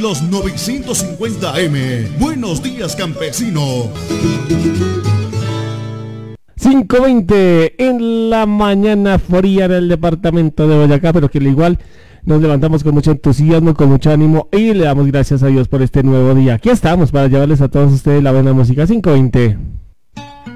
los 950M. Buenos días, campesino. 5:20 en la mañana fría en el departamento de Boyacá, pero que al igual nos levantamos con mucho entusiasmo, con mucho ánimo y le damos gracias a Dios por este nuevo día. Aquí estamos para llevarles a todos ustedes la buena música. 5:20.